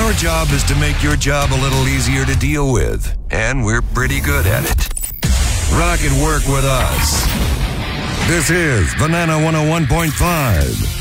Our job is to make your job a little easier to deal with, and we're pretty good at it. Rock and work with us. This is Banana 101.5.